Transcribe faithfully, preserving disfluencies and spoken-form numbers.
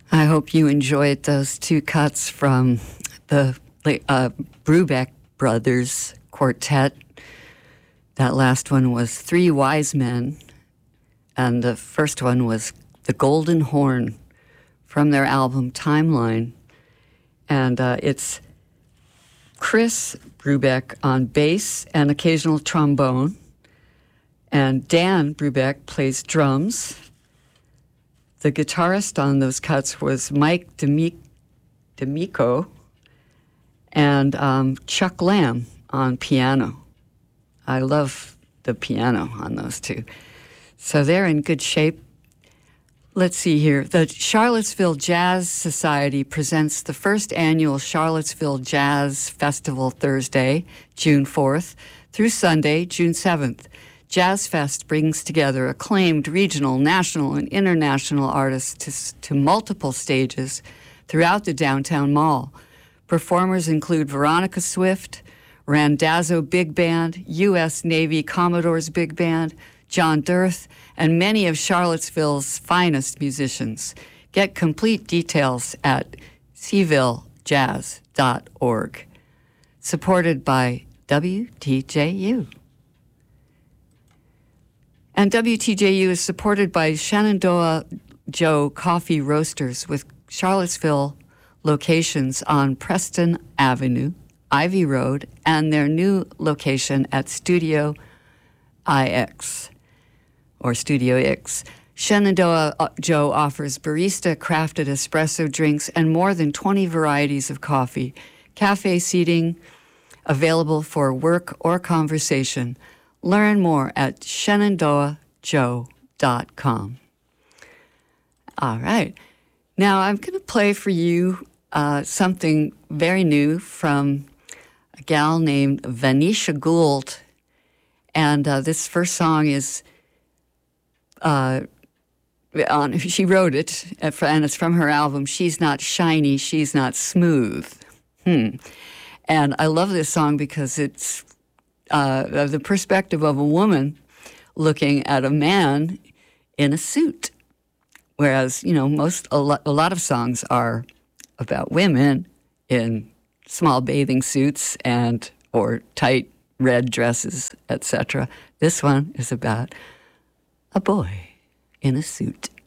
I hope you enjoyed those two cuts from the uh, Brubeck Brothers Quartet. That last one was Three Wise Men, and the first one was The Golden Horn from their album Timeline. And uh, it's Chris Brubeck on bass and occasional trombone, and Dan Brubeck plays drums. The guitarist on those cuts was Mike D'Ami- D'Amico and um, Chuck Lamb on piano. I love the piano on those two. So they're in good shape. Let's see here. The Charlottesville Jazz Society presents the first annual Charlottesville Jazz Festival Thursday, June fourth, through Sunday, June seventh. Jazz Fest brings together acclaimed regional, national, and international artists to, to multiple stages throughout the downtown mall. Performers include Veronica Swift, Randazzo Big Band, U S Navy Commodores Big Band, John Dirth, and many of Charlottesville's finest musicians. Get complete details at seville jazz dot org. Supported by W T J U. And W T J U is supported by Shenandoah Joe Coffee Roasters with Charlottesville locations on Preston Avenue, Ivy Road, and their new location at Studio I X, or Studio X. Shenandoah Joe offers barista-crafted espresso drinks and more than twenty varieties of coffee. Cafe seating available for work or conversation. Learn more at shenandoah joe dot com. All right. Now I'm going to play for you uh, something very new from a gal named Vanisha Gould. And uh, this first song is, uh, on, she wrote it, and it's from her album, She's Not Shiny, She's Not Smooth. Hmm. And I love this song because it's uh, the perspective of a woman looking at a man in a suit. Whereas, you know, most, a lot, a lot of songs are about women in small bathing suits and, or tight red dresses, et cetera. This one is about a boy in a suit.